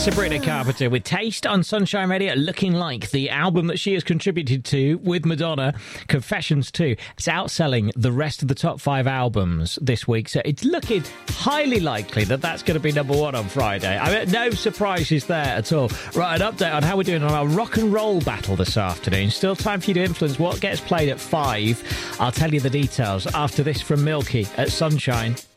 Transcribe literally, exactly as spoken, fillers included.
Sabrina Carpenter with Taste on Sunshine Radio, looking like the album that she has contributed to with Madonna, Confessions two. It's outselling the rest of the top five albums this week, so it's looking highly likely that that's going to be number one on Friday. I mean, no surprises there at all. Right, an update on how we're doing on our rock and roll battle this afternoon. Still time for you to influence what gets played at five. I'll tell you the details after this from Milky at Sunshine.